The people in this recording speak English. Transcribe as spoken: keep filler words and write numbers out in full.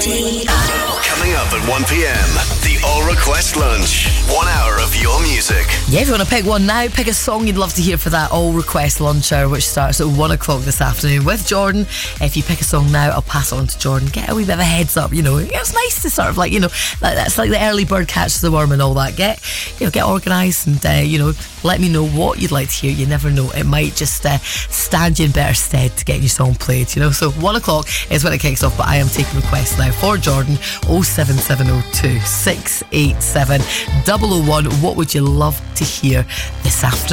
Coming up at one p.m, the All Request Lunch. One hour of your music. Yeah, if you want to pick one now, pick a song you'd love to hear for that All Request Lunch Hour, which starts at one o'clock this afternoon with Jordan. If you pick a song now, I'll pass it on to Jordan. Get a wee bit of a heads up, you know. It's nice to sort of like, you know, that's like the early bird catches the worm and all that. Get, you know, get organised and, uh, you know, let me know what you'd like to hear. You never know. It might just uh, stand you in better stead to get your song played, you know. So one o'clock is when it kicks off, but I am taking requests now for Jordan. oh seven seven oh two, six eight seven, oh oh one. What would you love to hear this afternoon?